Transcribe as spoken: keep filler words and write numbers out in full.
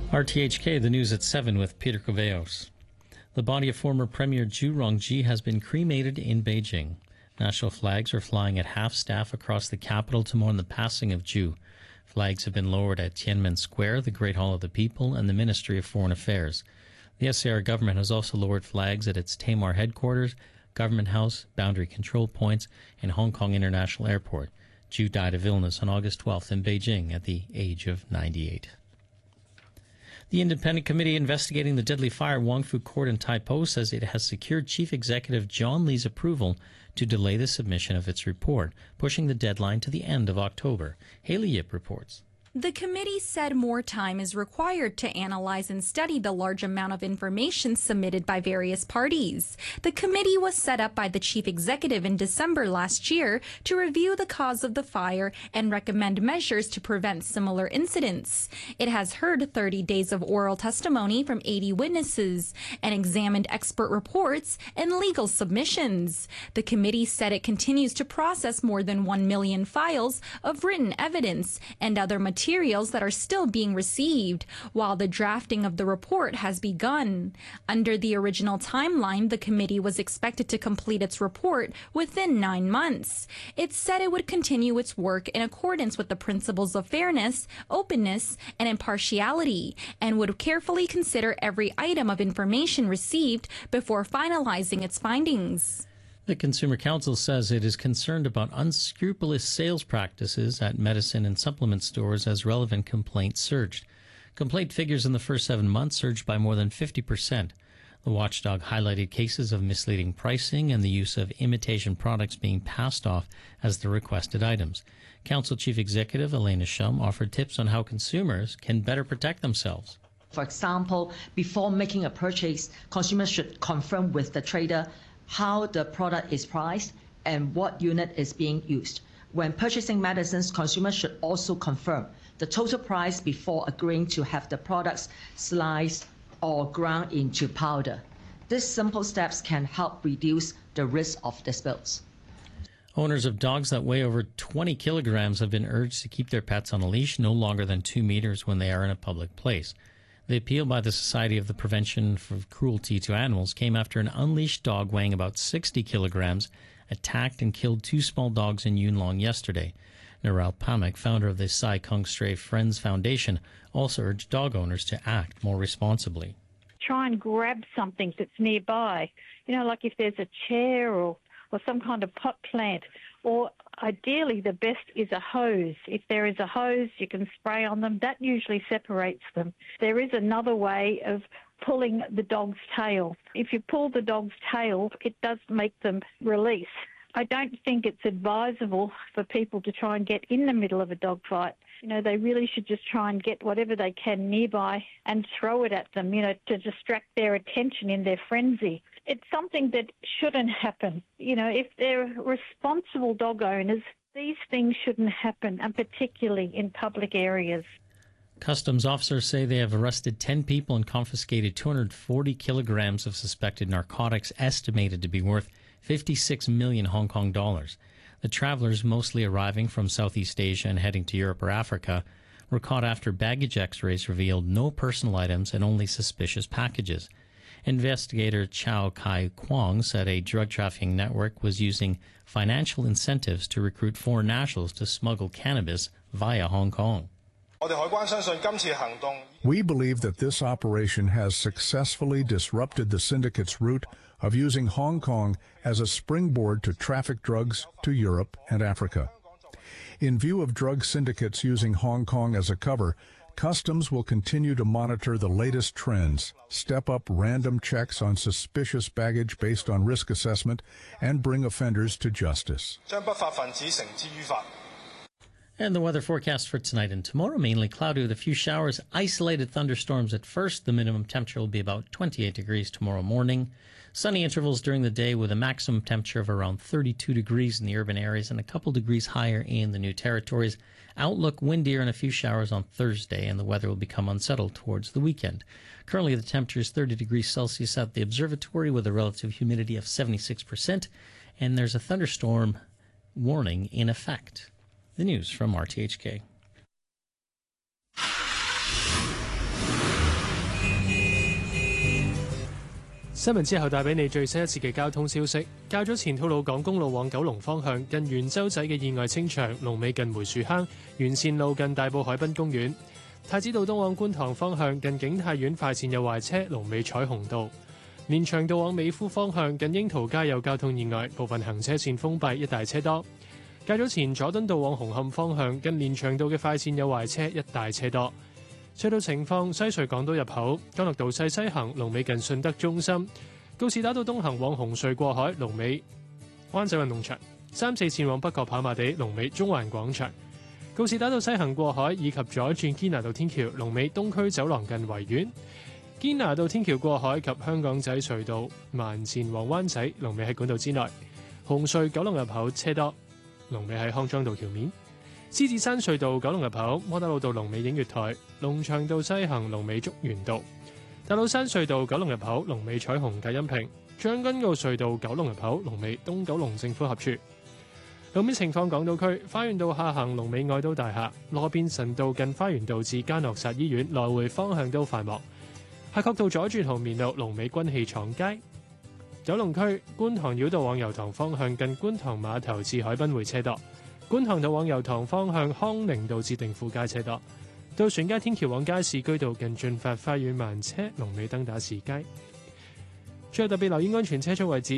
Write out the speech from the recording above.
R T H K, the news at seven with Peter Coveos. The body of former Premier Zhu Rongji has been cremated in Beijing. National flags are flying at half-staff across the capital to mourn the passing of Zhu. Flags have been lowered at Tiananmen Square, the Great Hall of the People, and the Ministry of Foreign Affairs. The S A R government has also lowered flags at its Tamar headquarters, Government House, boundary control points, and Hong Kong International Airport. Zhu died of illness on August twelfth in Beijing at the age of ninety-eight. The independent committee investigating the deadly fire at Wangfu Court in Taipo says it has secured Chief Executive John Lee's approval to delay the submission of its report, pushing the deadline to the end of October. Haley Yip reports. The committee said more time is required to analyze and study the large amount of information submitted by various parties. The committee was set up by the chief executive in December last year to review the cause of the fire and recommend measures to prevent similar incidents. It has heard thirty days of oral testimony from eighty witnesses and examined expert reports and legal submissions. The committee said it continues to process more than one million files of written evidence and other materials materials that are still being received, while the drafting of the report has begun. Under the original timeline, the committee was expected to complete its report within nine months. It said it would continue its work in accordance with the principles of fairness, openness, and impartiality, and would carefully consider every item of information received before finalizing its findings. The Consumer Council says it is concerned about unscrupulous sales practices at medicine and supplement stores as relevant complaints surged. Complaint figures in the first seven months surged by more than fifty percent. The watchdog highlighted cases of misleading pricing and the use of imitation products being passed off as the requested items. Council Chief Executive Elena Shum offered tips on how consumers can better protect themselves. For example, before making a purchase, consumers should confirm with the trader how the product is priced and what unit is being used. When purchasing medicines, consumers should also confirm the total price before agreeing to have the products sliced or ground into powder. These simple steps can help reduce the risk of disputes. Owners of dogs that weigh over twenty kilograms have been urged to keep their pets on a leash no longer than two meters when they are in a public place. The appeal by the Society of the Prevention of Cruelty to Animals came after an unleashed dog weighing about sixty kilograms attacked and killed two small dogs in Yuen Long yesterday. Narelle Pamek, founder of the Sai Kung Stray Friends Foundation, also urged dog owners to act more responsibly. Try and grab something that's nearby. You know, like if there's a chair or, or some kind of pot plant, or ideally the best is a hose. If there is a hose, you can spray on them. That usually separates them. There is another way of pulling the dog's tail. If you pull the dog's tail, it does make them release. I don't think it's advisable for people to try and get in the middle of a dog fight. You know, they really should just try and get whatever they can nearby and throw it at them, you know, to distract their attention in their frenzy. It's something that shouldn't happen. You know, if they're responsible dog owners, these things shouldn't happen, and particularly in public areas. Customs officers say they have arrested ten people and confiscated two hundred forty kilograms of suspected narcotics estimated to be worth fifty-six million Hong Kong dollars. The travelers, mostly arriving from Southeast Asia and heading to Europe or Africa, were caught after baggage x-rays revealed no personal items and only suspicious packages. Investigator Chow Kai Kwong said a drug trafficking network was using financial incentives to recruit foreign nationals to smuggle cannabis via Hong Kong. We believe that this operation has successfully disrupted the syndicate's route of using Hong Kong as a springboard to traffic drugs to Europe and Africa. In view of drug syndicates using Hong Kong as a cover, Customs will continue to monitor the latest trends, step up random checks on suspicious baggage based on risk assessment, and bring offenders to justice. And the weather forecast for tonight and tomorrow, mainly cloudy with a few showers, isolated thunderstorms at first. The minimum temperature will be about twenty-eight degrees tomorrow morning. Sunny intervals during the day with a maximum temperature of around thirty-two degrees in the urban areas and a couple degrees higher in the New Territories. Outlook windier and a few showers on Thursday, and the weather will become unsettled towards the weekend. Currently, the temperature is thirty degrees Celsius at the observatory with a relative humidity of seventy-six percent, and there's a thunderstorm warning in effect. The news from R T H K. 新聞之後帶俾你最新一次嘅交通消息。較早前吐露港公路往九龍方向近元洲仔嘅意外清場，龍尾近梅樹坑；沿線路近大埔海濱公園。太子道東往觀塘方向近景泰苑快線有壞車，龍尾彩虹道。連翔道往美孚方向近櫻桃街有交通意外，部分行車線封閉，一大車多。較早前佐敦道往紅磡方向近連翔道嘅快線有壞車，一大車多。隧道情況：西隧港島入口干諾道西西行龍尾近順德中心；告士打道東行往紅隧過海龍尾灣仔運動場；三四線往北角跑馬地龍尾中環廣場；告士打道西行過海以及左轉堅拿道天橋龍尾東區走廊近維園；堅拿道天橋過海及香港仔隧道慢線往灣仔龍尾喺管道之內；紅隧九龍入口車多龍尾喺康莊道橋面。獅子山隧道九龍入口，窩打老道龍尾映月台，龍翔道西行龍尾竹園道，大老山隧道九龍入口龍尾彩虹隔音屏，將軍澳隧道九龍入口龍尾東九龍政府合署。路面情況：港島區花園道下行龍尾愛都大廈，羅便臣道近花園道至嘉諾撒醫院來回方向都繁忙。夏慤道左轉紅棉路龍尾軍器廠街。九龍區觀塘繞道往油塘方向近觀塘碼頭至海濱會車多。觀塘道往油塘方向康寧道至定富街車多，渡船街天橋往加士居道近駿發花園慢車，龍尾登打士街。最後特別留意安全車速位置。